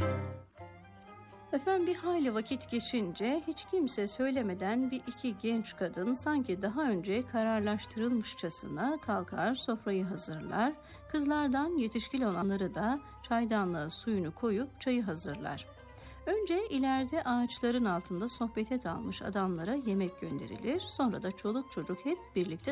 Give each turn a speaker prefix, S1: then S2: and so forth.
S1: Efendim bir hayli vakit geçince hiç kimse söylemeden bir iki genç kadın sanki daha önce kararlaştırılmışçasına kalkar sofrayı hazırlar. Kızlardan yetişkin olanları da çaydanlığa suyunu koyup çayı hazırlar. Önce ileride ağaçların altında sohbete dalmış adamlara yemek gönderilir. Sonra da çoluk çocuk hep birlikte